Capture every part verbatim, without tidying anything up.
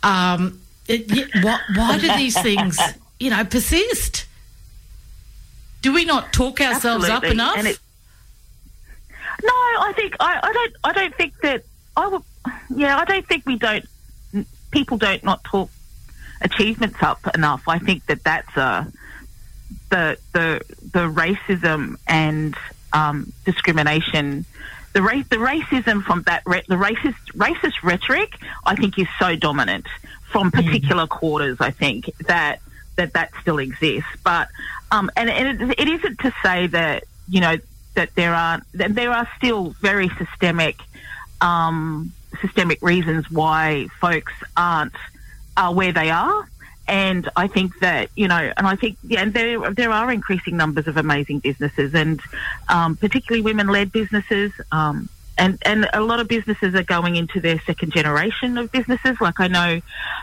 Um, it, why, why do these things, you know, persist? Do we not talk ourselves Absolutely. up enough? And it, no, I think I, I don't. I don't think that I would. Yeah, I don't think we don't. People don't not talk achievements up enough. I think that that's a the the the racism and um, discrimination. The race, the racism from that, re- the racist racist rhetoric, I think, is so dominant from particular mm. quarters. I think that that that still exists, but um, and, and it, it isn't to say that you know that there aren't that there are still very systemic um, systemic reasons why folks aren't are where they are. And I think that, you know, and I think, yeah, and there there are increasing numbers of amazing businesses, and um, particularly women-led businesses, um, and, and a lot of businesses are going into their second generation of businesses. Like I know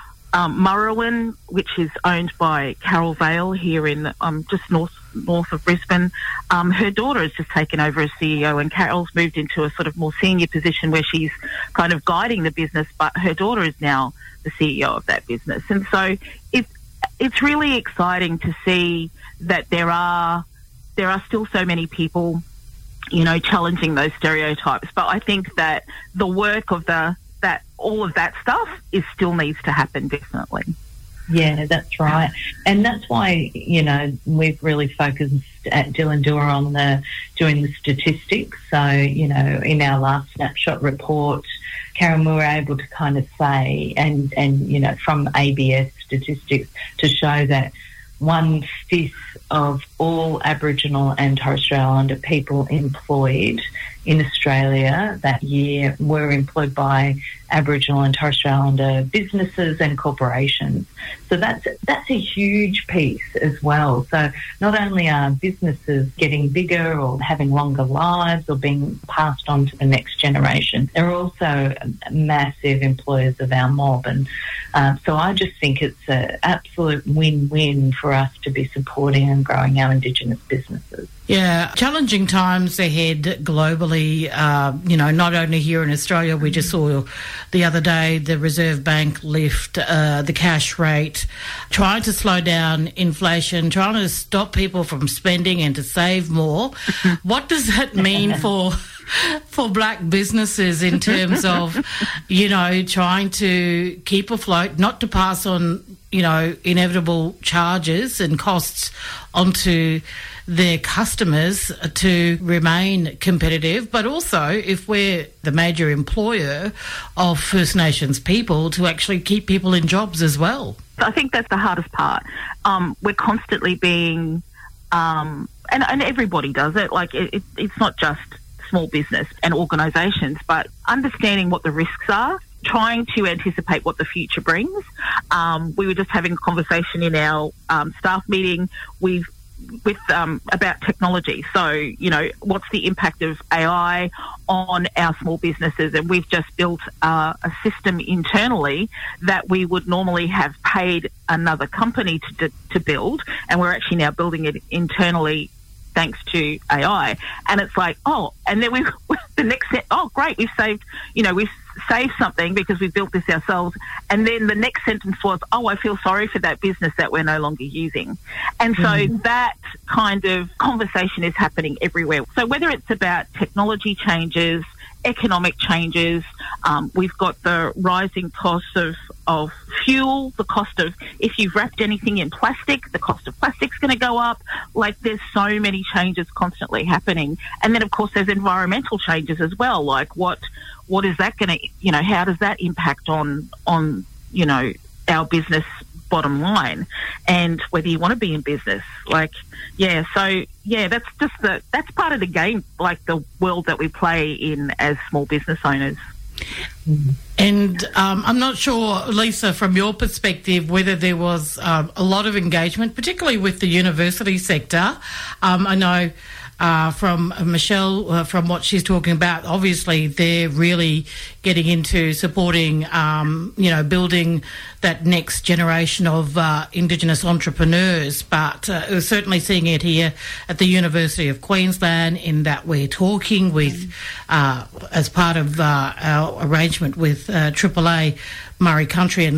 um, Murrowan, which is owned by Carol Vale here in um, just north north of Brisbane, um, her daughter has just taken over as C E O, and Carol's moved into a sort of more senior position where she's kind of guiding the business, but her daughter is now the C E O of that business. And so it's it's really exciting to see that there are there are still so many people, you know, challenging those stereotypes. But I think that the work of the that all of that stuff is still needs to happen, definitely. Yeah, that's right. And that's why, you know, we've really focused at Dylan Dewar on the doing the statistics. So, you know, in our last snapshot report, Karen, we were able to kind of say, and, and you know, from A B S statistics to show that one-fifth of all Aboriginal and Torres Strait Islander people employed in Australia that year were employed by Aboriginal and Torres Strait Islander businesses and corporations. So that's that's a huge piece as well. So not only are businesses getting bigger or having longer lives or being passed on to the next generation, they're also massive employers of our mob. And uh, so I just think it's an absolute win-win for us to be supporting and growing our Indigenous businesses. Yeah, challenging times ahead globally, uh, you know, not only here in Australia. We just saw the other day the Reserve Bank lift uh, the cash rate, trying to slow down inflation, trying to stop people from spending and to save more. What does that mean for for black businesses in terms of, you know, trying to keep afloat, not to pass on, you know, inevitable charges and costs onto their customers to remain competitive, but also if we're the major employer of First Nations people, to actually keep people in jobs as well? I think that's the hardest part. Um, we're constantly being, um, and, and everybody does it, like it, it, it's not just small business and organisations, but understanding what the risks are, trying to anticipate what the future brings. Um, we were just having a conversation in our um, staff meeting. We've with um, about technology. So, you know, what's the impact of A I on our small businesses? And we've just built uh, a system internally that we would normally have paid another company to to build, and we're actually now building it internally thanks to A I. And it's like, oh, and then we the next set, oh, great, we've saved, you know, we've saved something because we built this ourselves. And then the next sentence was, oh, I feel sorry for that business that we're no longer using. And so mm-hmm. that kind of conversation is happening everywhere. So whether it's about technology changes, economic changes, um, we've got the rising costs of, of fuel, the cost of, if you've wrapped anything in plastic, the cost of plastic's going to go up. Like, there's so many changes constantly happening. And then, of course, there's environmental changes as well. Like, what what is that going to, you know, how does that impact on, on, you know, our business bottom line, and whether you want to be in business. Like, yeah, so, yeah, that's just the, that's part of the game, like the world that we play in as small business owners. And um, I'm not sure, Lisa, from your perspective, whether there was um, a lot of engagement, particularly with the university sector. Um, I know uh, from Michelle, uh, from what she's talking about, obviously they're really getting into supporting, um, you know, building that next generation of uh, Indigenous entrepreneurs. But uh, we're certainly seeing it here at the University of Queensland, in that we're talking with, uh, as part of uh, our arrangement with uh, Triple A Murray Country and